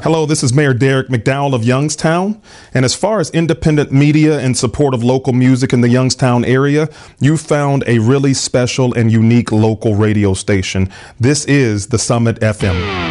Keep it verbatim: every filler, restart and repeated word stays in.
Hello, this is Mayor Derek McDowell of Youngstown. And as far as independent media in support of local music in the Youngstown area, you found a really special and unique local radio station. This is the Summit F M.